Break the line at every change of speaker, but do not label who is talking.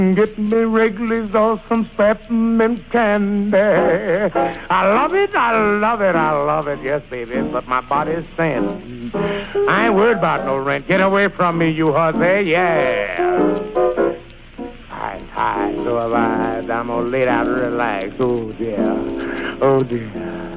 Get me Wrigley's or some spearmint candy. I love it, I love it, I love it, yes, baby. But my body's saying, I ain't worried about no rent. Get away from me, you hussy, yeah. Hi, so have I. I'm gonna lay down and relax. Oh, dear. Oh, dear.